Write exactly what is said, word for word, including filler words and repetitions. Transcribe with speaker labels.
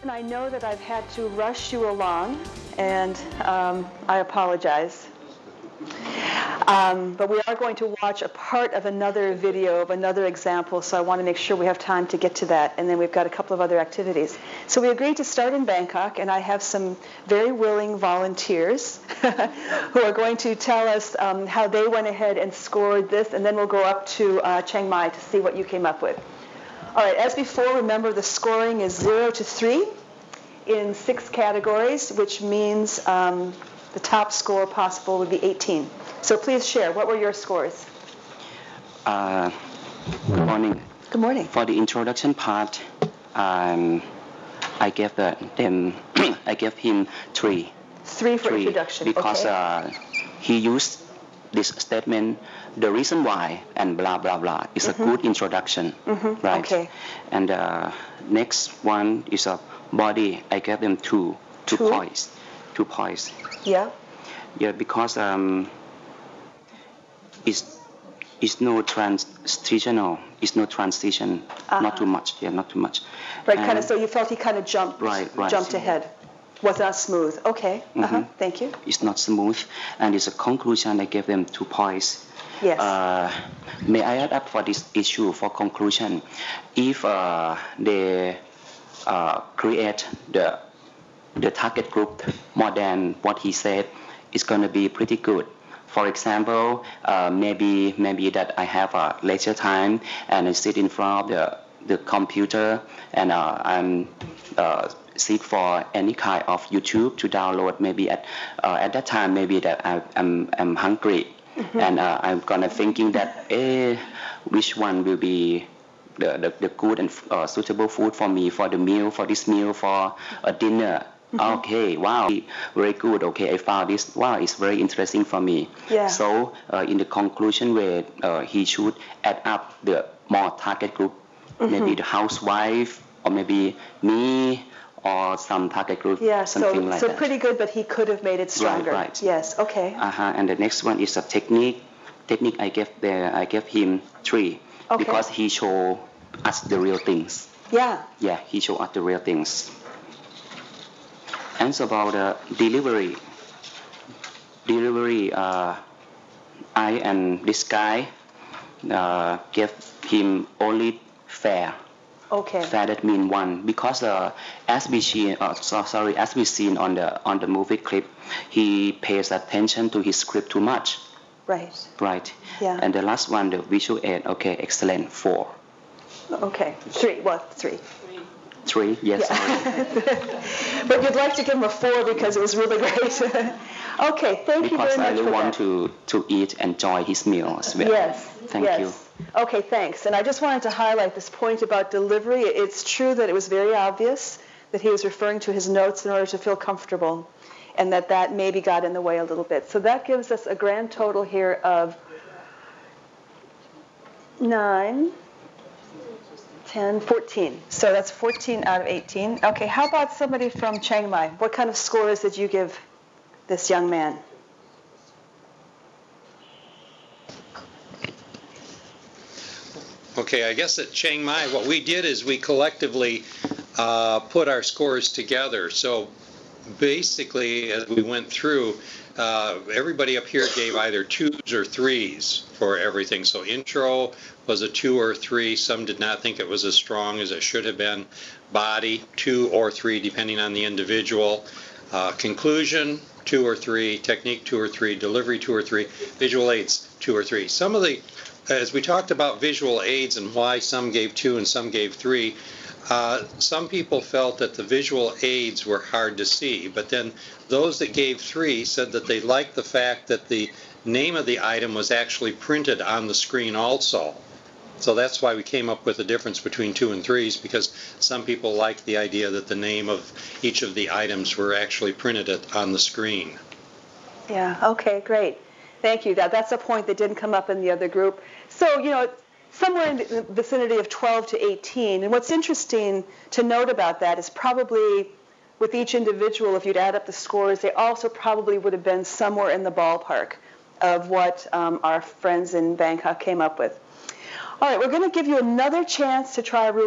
Speaker 1: I know that I've had to rush you along, and um, I apologize. Um, but we are going to watch a part of another video of another example, so I want to make sure we have time to get to that, and then we've got a couple of other activities. So we agreed to start in Bangkok, and I have some very willing volunteers who are going to tell us um, how they went ahead and scored this, and then we'll go up to uh, Chiang Mai to see what you came up with. All right, as before, remember the scoring is zero to three in six categories, which means um, the top score possible would be eighteen. So please share. What were your scores?
Speaker 2: Uh, good morning.
Speaker 1: Good morning.
Speaker 2: For the introduction part, um, I gave the, them I gave him three.
Speaker 1: Three for
Speaker 2: three,
Speaker 1: introduction.
Speaker 2: Because
Speaker 1: okay.
Speaker 2: uh, he used this statement, the reason why, and blah, blah, blah. It's mm-hmm. a good introduction,
Speaker 1: mm-hmm.
Speaker 2: right?
Speaker 1: Okay.
Speaker 2: And uh, next one is a body. I gave them two, two, two? points. Two points.
Speaker 1: Yeah.
Speaker 2: Yeah, because um, it's, it's no transitional, it's no transition, uh-huh. not too much, yeah, not too much.
Speaker 1: Right, kind of, so you felt he kind of jumped,
Speaker 2: right, right.
Speaker 1: jumped ahead. Was not smooth. Okay.
Speaker 2: Mm-hmm.
Speaker 1: Uh-huh. Thank you.
Speaker 2: It's not smooth, and it's a conclusion. I gave them two points.
Speaker 1: Yes.
Speaker 2: Uh, may I add up for this issue for conclusion? If uh, they uh, create the the target group more than what he said, it's going to be pretty good. For example, uh, maybe maybe that I have a leisure time and I sit in front of the the computer and uh, I'm uh, seek for any kind of YouTube to download. Maybe at uh, at that time, maybe that I, I'm I'm hungry, mm-hmm. and uh, I'm gonna thinking that eh, which one will be the the, the good and uh, suitable food for me for the meal for this meal for a dinner. Mm-hmm. Okay, wow, very good. Okay, I found this. Wow, it's very interesting for me.
Speaker 1: Yeah.
Speaker 2: So uh, in the conclusion, where uh, he should add up the more target group, mm-hmm. maybe the housewife or maybe me. Or some target group,
Speaker 1: yeah,
Speaker 2: something
Speaker 1: so,
Speaker 2: like
Speaker 1: so
Speaker 2: that.
Speaker 1: So pretty good, but he could have made it stronger.
Speaker 2: Right, right.
Speaker 1: Yes, okay.
Speaker 2: Uh-huh. And the next one is a technique. Technique I gave there, I gave him three
Speaker 1: okay.
Speaker 2: because he showed us the real things.
Speaker 1: Yeah.
Speaker 2: Yeah, he showed us the real things. And so about the delivery. Delivery, uh, I and this guy uh, gave him only fair.
Speaker 1: Okay.
Speaker 2: Fair, that mean one, because uh, as we see, uh, so, sorry, as we seen on the on the movie clip, he pays attention to his script too much.
Speaker 1: Right.
Speaker 2: Right.
Speaker 1: Yeah.
Speaker 2: And the last one, the visual aid. Okay, excellent. Four.
Speaker 1: Okay. Three. What? Three.
Speaker 2: Three. Yes.
Speaker 1: Yeah.
Speaker 2: Sorry.
Speaker 1: But you'd like to give him a four because it was really great. Okay. Thank
Speaker 2: because
Speaker 1: you very much
Speaker 2: I really
Speaker 1: for
Speaker 2: want
Speaker 1: that.
Speaker 2: to to eat, enjoy his meal as well.
Speaker 1: Yes.
Speaker 2: Thank
Speaker 1: yes.
Speaker 2: you.
Speaker 1: Okay, thanks. And I just wanted to highlight this point about delivery. It's true that it was very obvious that he was referring to his notes in order to feel comfortable, and that that maybe got in the way a little bit. So that gives us a grand total here of nine, ten, fourteen. So that's fourteen out of eighteen. Okay, how about somebody from Chiang Mai? What kind of scores did you give this young man?
Speaker 3: Okay, I guess at Chiang Mai, what we did is we collectively uh, put our scores together. So basically, as we went through, uh, everybody up here gave either twos or threes for everything. So intro was a two or three. Some did not think it was as strong as it should have been. Body, two or three, depending on the individual. Uh, conclusion, two or three. Technique, two or three. Delivery, two or three. Visual aids, two or three. Some of the As we talked about visual aids and why some gave two and some gave three, uh, some people felt that the visual aids were hard to see, but then those that gave three said that they liked the fact that the name of the item was actually printed on the screen also. So that's why we came up with a difference between two and threes, because some people liked the idea that the name of each of the items were actually printed on the screen.
Speaker 1: Yeah, okay, great. Thank you. That, that's a point that didn't come up in the other group. So, you know, somewhere in the vicinity of twelve to eighteen. And what's interesting to note about that is probably with each individual, if you'd add up the scores, they also probably would have been somewhere in the ballpark of what um, our friends in Bangkok came up with. All right, we're going to give you another chance to try Rubik's